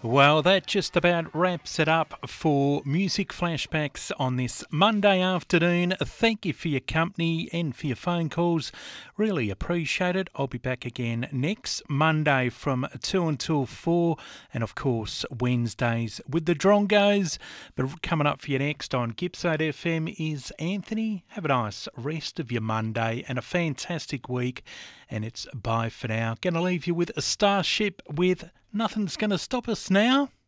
Well, that just about wraps it up for Music Flashbacks on this Monday afternoon. Thank you for your company and for your phone calls. Really appreciate it. I'll be back again next Monday from 2 until 4, and of course Wednesdays with the Drongos. But coming up for you next on Gippside FM is Anthony. Have a nice rest of your Monday and a fantastic week. And it's bye for now. Going to leave you with a Starship with Nothing's Gonna Stop Us Now.